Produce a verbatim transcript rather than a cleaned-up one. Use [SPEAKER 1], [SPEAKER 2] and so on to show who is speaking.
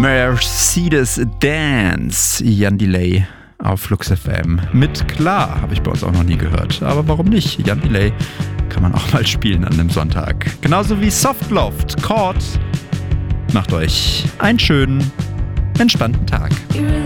[SPEAKER 1] Mercedes Dance, Jan Delay auf Flux F M. Mit Klar habe ich bei uns auch noch nie gehört. Aber warum nicht? Jan Delay kann man auch mal spielen an einem Sonntag. Genauso wie Softloft, Chord. Macht euch einen schönen, entspannten Tag.